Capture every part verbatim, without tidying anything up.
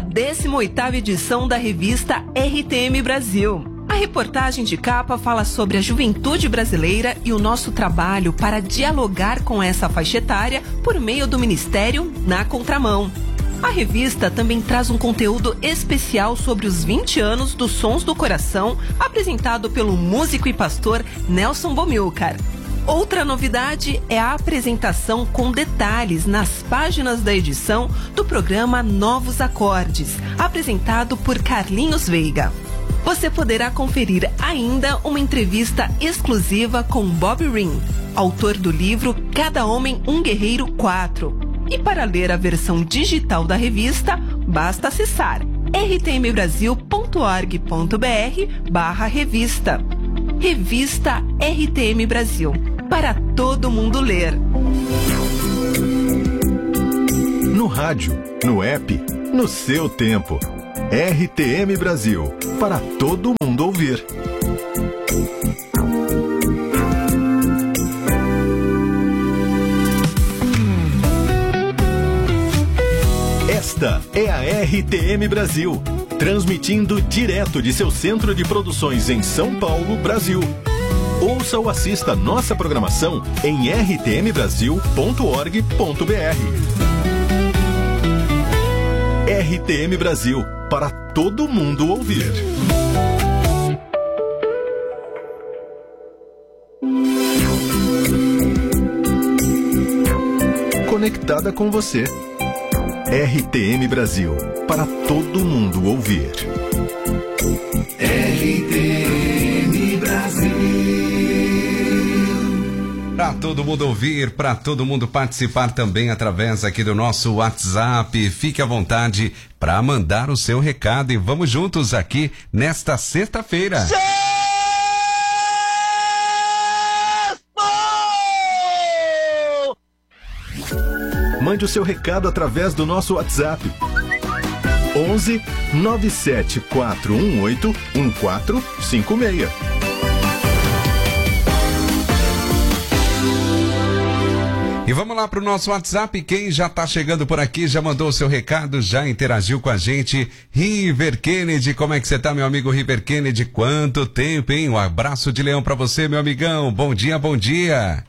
décima oitava edição da revista R T M Brasil. A reportagem de capa fala sobre a juventude brasileira e o nosso trabalho para dialogar com essa faixa etária por meio do Ministério Na Contramão. A revista também traz um conteúdo especial sobre os vinte anos dos Sons do Coração, apresentado pelo músico e pastor Nelson Bomilcar. Outra novidade é a apresentação com detalhes nas páginas da edição do programa Novos Acordes, apresentado por Carlinhos Veiga. Você poderá conferir ainda uma entrevista exclusiva com Bob Ring, autor do livro Cada Homem um Guerreiro quatro. E para ler a versão digital da revista, basta acessar r t m brasil ponto org ponto b r barra revista. Revista R T M Brasil, para todo mundo ler. No rádio, no app, no seu tempo. R T M Brasil, para todo mundo ouvir. Esta é a R T M Brasil, transmitindo direto de seu centro de produções em São Paulo, Brasil. Ouça ou assista nossa programação em r t m brasil ponto org ponto b r. R T M Brasil, para todo mundo ouvir. Conectada com você. R T M Brasil, para todo mundo ouvir. R T M Brasil. Para todo mundo ouvir, para todo mundo participar também através aqui do nosso WhatsApp. Fique à vontade para mandar o seu recado e vamos juntos aqui nesta sexta-feira. Mande o seu recado através do nosso WhatsApp. onze nove sete quatro um oito um quatro cinco seis. E vamos lá para o nosso WhatsApp. Quem já está chegando por aqui, já mandou o seu recado, já interagiu com a gente. River Kennedy, como é que você tá, meu amigo River Kennedy? Quanto tempo, hein? Um abraço de leão para você, meu amigão. Bom dia, bom dia.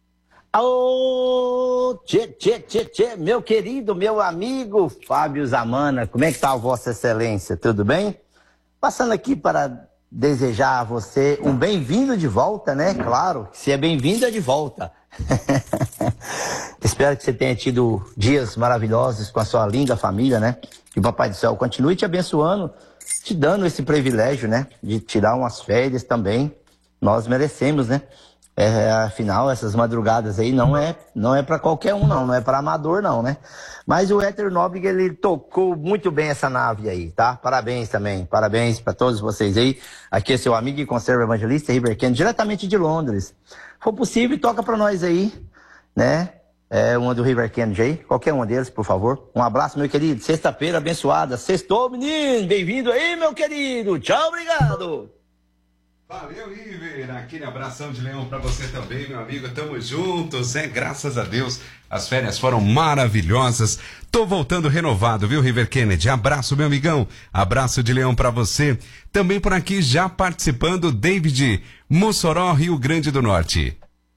Alô, tchê, tchê, tchê, tchê, meu querido, meu amigo Fábio Zamana, como é que tá a Vossa Excelência, tudo bem? Passando aqui para desejar a você um bem-vindo de volta, né? Claro, se é bem-vindo é de volta. Espero que você tenha tido dias maravilhosos com a sua linda família, né? Que o Papai do Céu continue te abençoando, te dando esse privilégio, né? De tirar umas férias também, nós merecemos, né? É, afinal, essas madrugadas aí não é, não é para qualquer um, não, não é para amador, não, né? Mas o Hétero Nóbrega, ele tocou muito bem essa nave aí, tá? Parabéns também, parabéns para todos vocês aí. Aqui é seu amigo e conserva evangelista, River Kennedy, diretamente de Londres. Se for possível, toca para nós aí, né? É, uma do River Kennedy aí, qualquer um deles, por favor. Um abraço, meu querido. Sexta-feira abençoada. Sextou, menino. Bem-vindo aí, meu querido. Tchau, obrigado. Valeu, Iver, aquele abração de leão pra você também, meu amigo, tamo juntos, é, graças a Deus, as férias foram maravilhosas, tô voltando renovado, viu, River Kennedy, abraço, meu amigão, abraço de leão pra você, também por aqui já participando, David, Mossoró, Rio Grande do Norte.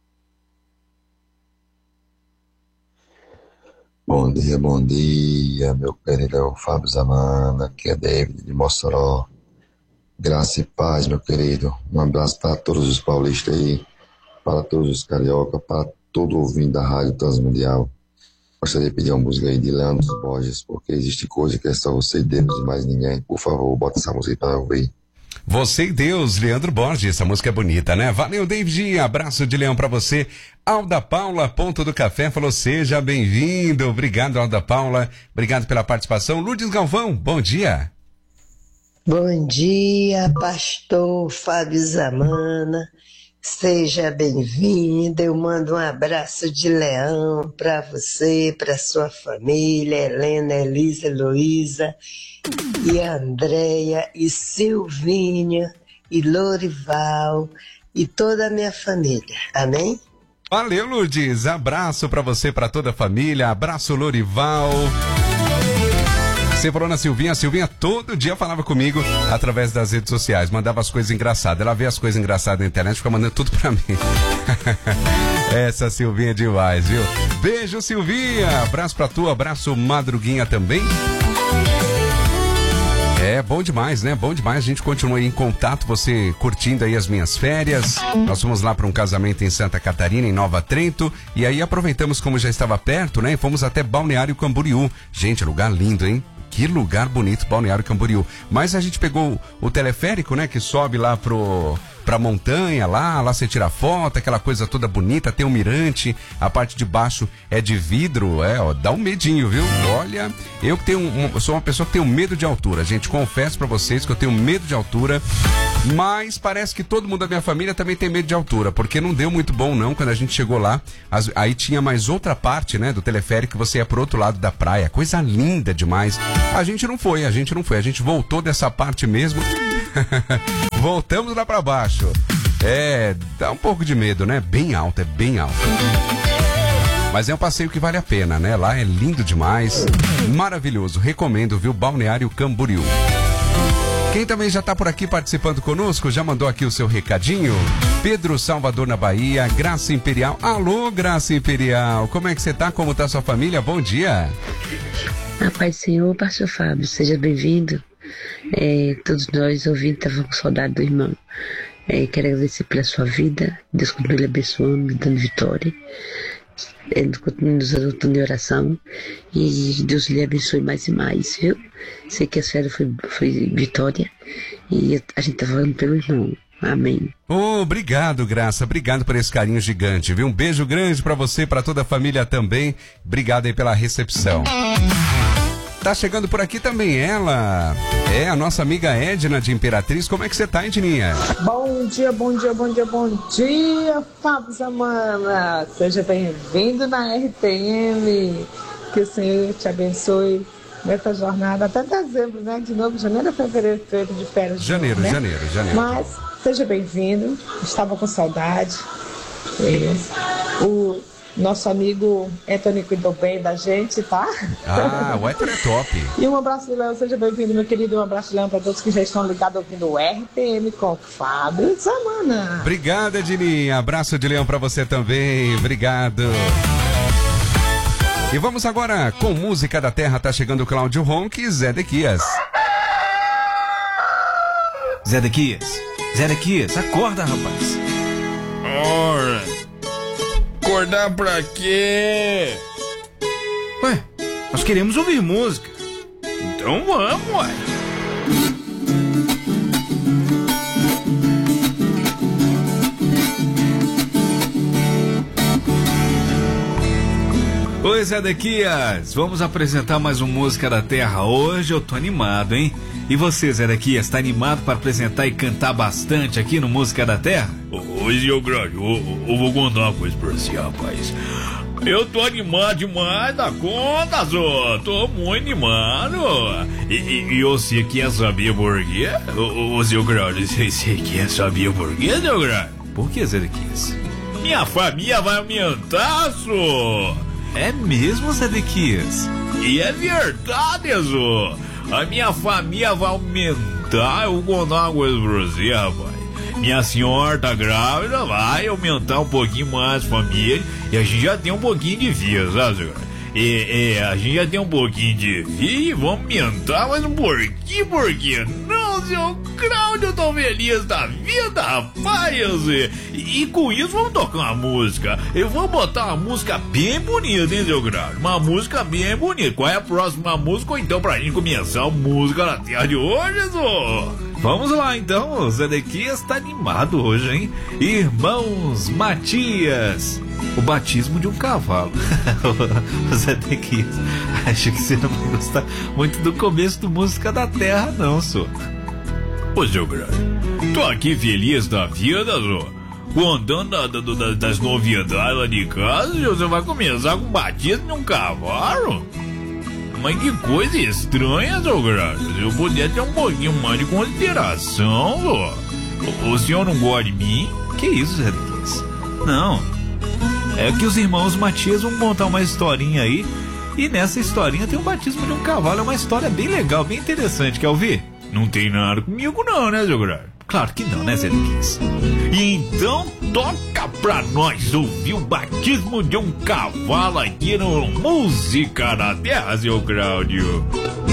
Bom dia, bom dia, meu querido Fábio Zamana, aqui é David de Mossoró. Graça e paz, meu querido. Um abraço para todos os paulistas aí, para todos os carioca, para todo ouvinte da Rádio Transmundial. Gostaria de pedir uma música aí de Leandro Borges, porque existe coisa que é só você e Deus e mais ninguém. Por favor, bota essa música aí para ouvir. Você e Deus, Leandro Borges, essa música é bonita, né? Valeu, David, abraço de leão pra você. Alda Paula, Ponto do Café, falou, seja bem-vindo. Obrigado, Alda Paula, obrigado pela participação. Lourdes Galvão, bom dia. Bom dia, pastor Fábio Zamana, seja bem-vindo, eu mando um abraço de leão para você, para sua família, Helena, Elisa, Heloísa, e Andréia, e Silvinha, e Lorival, e toda a minha família, amém? Valeu, Lourdes, abraço para você, para toda a família, abraço, Lorival. Você falou na Silvinha, a Silvinha todo dia falava comigo através das redes sociais, mandava as coisas engraçadas. Ela vê as coisas engraçadas na internet e fica mandando tudo pra mim. Essa Silvinha é demais, viu? Beijo, Silvinha. Abraço pra tu, abraço Madruguinha também. É bom demais, né? Bom demais. A gente continua aí em contato, você curtindo aí as minhas férias. Nós fomos lá para um casamento em Santa Catarina, em Nova Trento. E aí aproveitamos, como já estava perto, né? E fomos até Balneário Camboriú. Gente, lugar lindo, hein? Que lugar bonito, Balneário Camboriú. Mas a gente pegou o teleférico, né? Que sobe lá pro... pra montanha lá, lá você tira foto, aquela coisa toda bonita, tem um mirante, a parte de baixo é de vidro, é, ó, dá um medinho, viu? Olha, eu que tenho um, eu sou uma pessoa que tenho medo de altura, gente, confesso pra vocês que eu tenho medo de altura, mas parece que todo mundo da minha família também tem medo de altura, porque não deu muito bom não, quando a gente chegou lá, as, aí tinha mais outra parte, né, do teleférico, você ia pro outro lado da praia, coisa linda demais. A gente não foi, a gente não foi, a gente voltou dessa parte mesmo, voltamos lá pra baixo. É, dá um pouco de medo, né? Bem alto, é bem alto. Mas é um passeio que vale a pena, né? Lá é lindo demais, maravilhoso. Recomendo, viu? Balneário Camboriú. Quem também já tá por aqui participando conosco, já mandou aqui o seu recadinho. Pedro Salvador na Bahia, Graça Imperial. Alô, Graça Imperial. Como é que você tá? Como tá sua família? Bom dia. A paz do Senhor, pastor Fábio, seja bem-vindo. É, todos nós ouvindo, estavam com saudade do irmão. É, quero agradecer pela sua vida. Deus continue lhe abençoando, me dando vitória. É, continue nos adotando em oração. E Deus lhe abençoe mais e mais, viu? Sei que a esfera foi, foi vitória. E a gente está falando pelo irmão. Amém. Oh, obrigado, Graça. Obrigado por esse carinho gigante, viu? Um beijo grande pra você, pra toda a família também. Obrigado aí pela recepção. Tá chegando por aqui também ela, é a nossa amiga Edna de Imperatriz. Como é que você tá, Edninha? Bom dia, bom dia, bom dia, bom dia, Fábio Zamana. Seja bem-vindo na R T M. Que o Senhor te abençoe nessa jornada até dezembro, né? De novo, janeiro, fevereiro, fevereiro de férias. De janeiro, novo, né? janeiro, janeiro. Mas seja bem-vindo. Estava com saudade. É, o nosso amigo Anthony cuidou bem da gente, tá? Ah, o Anthony é top. E um abraço de Leão, seja bem-vindo, meu querido. Um abraço de Leão para todos que já estão ligados ouvindo o R T M com Fábio Zamana. Obrigado, Edninha. Abraço de Leão para você também. Obrigado. E vamos agora com música da terra. Tá chegando o Cláudio Ronque e Zé Dequias. Zé Dequias, Zé Dequias, acorda, rapaz. Ora, acordar pra quê? Ué, nós queremos ouvir música. Então vamos, ué. Oi, Zé Dequias, vamos apresentar mais um Música da Terra. Hoje eu tô animado, hein? E você, Zé Dequias, tá animado para apresentar e cantar bastante aqui no Música da Terra? Hoje eu, eu, eu, eu vou contar uma coisa pra você, rapaz. Eu tô animado demais da conta, só. Tô muito animado. E, e, e você quer saber por quê? Ô, ô, seu Grande, você quer saber por quê, seu Grande? Por que, Zé Dequias? Minha família vai aumentar, só. É mesmo, Zé Dequias? E é verdade, só. A minha família vai aumentar. Eu vou contar uma coisa pra você, rapaz. Minha senhora tá grávida, vai aumentar um pouquinho mais a família. E a gente já tem um pouquinho de filho, sabe, senhor? E, e a gente já tem um pouquinho de filho e vamos aumentar mais um pouquinho, por quê? Não, seu Cláudio, eu tô feliz da vida, rapaz. E, e com isso vamos tocar uma música. Eu vou botar uma música bem bonita, hein, seu Cláudio? Uma música bem bonita. Qual é a próxima música, ou então, pra gente começar a música na terra de hoje, senhor? Vamos lá, então. O Zé Dequias tá animado hoje, hein? Irmãos Matias, o batismo de um cavalo. O Zé Dequias, acho que você não vai gostar muito do começo do Música da Terra, não, senhor. Ô, seu Grande, tô aqui feliz da vida, senhor. Contando da, da, da, das novidades lá de casa, você vai começar com o batismo de um cavalo? Mas que coisa estranha, seu Grande. Se eu puder ter um pouquinho mais de consideração, senhor. O, o senhor não gosta de mim? Que isso, Zé Dequias? Não. É que os irmãos Matias vão contar uma historinha aí E nessa historinha tem o batismo de um cavalo. É uma história bem legal, bem interessante. Quer ouvir? Não tem nada comigo não, né, Jograr? Claro que não, né, Zé Luquinhas? Então toca pra nós ouvir o batismo de um cavalo aqui no Música na Terra, seu Cláudio.